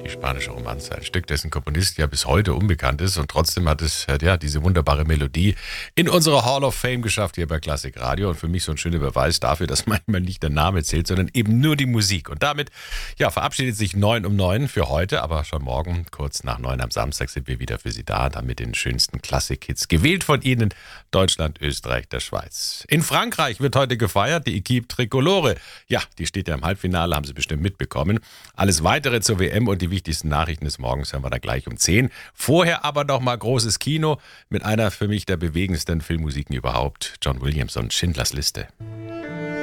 Die spanische Romanze, ein Stück, dessen Komponist ja bis heute unbekannt ist und trotzdem hat es diese wunderbare Melodie in unsere Hall of Fame geschafft hier bei Klassik Radio und für mich so ein schöner Beweis dafür, dass manchmal nicht der Name zählt, sondern eben nur die Musik. Und damit verabschiedet sich 9 um 9 für heute, aber schon morgen kurz nach 9 am Samstag sind wir wieder für Sie da, dann mit den schönsten Klassik-Hits, gewählt von Ihnen, Deutschland, Österreich, der Schweiz. In Frankreich wird heute gefeiert, die Equipe Tricolore. Ja, die steht ja im Halbfinale, haben Sie bestimmt mitbekommen. Alles Weitere zur WM und die wichtigsten Nachrichten des Morgens hören wir dann gleich um 10. Vorher aber noch mal großes Kino mit einer für mich der bewegendsten Filmmusiken überhaupt. John Williams und Schindlers Liste.